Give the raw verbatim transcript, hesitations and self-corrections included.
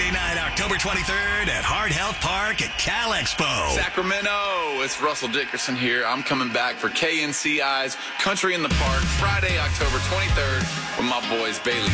Friday night, October twenty-third at Heart Health Park at Cal Expo. Sacramento, it's Russell Dickerson here. I'm coming back for K N C I's Country in the Park Friday, October twenty-third with my boys Bailey